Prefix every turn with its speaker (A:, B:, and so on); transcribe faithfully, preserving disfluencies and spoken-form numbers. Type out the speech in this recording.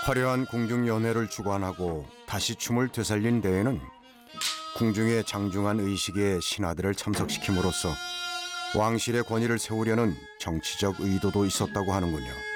A: 화려한 궁중 연회를 주관하고 다시 춤을 되살린 데에는 궁중의 장중한 의식에 신하들을 참석시킴으로써 왕실의 권위를 세우려는 정치적 의도도 있었다고 하는군요.